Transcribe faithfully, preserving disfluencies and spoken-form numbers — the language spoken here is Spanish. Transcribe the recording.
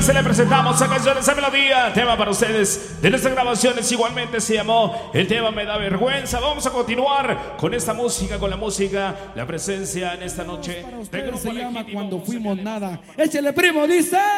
se le presentamos a Canciones de Melodía, tema para ustedes de nuestras grabaciones. Igualmente se llamó el tema Me da vergüenza. Vamos a continuar con esta música, con la música, la presencia en esta noche. Para ustedes se llama Cuando fuimos nada. Échale, primo, dice.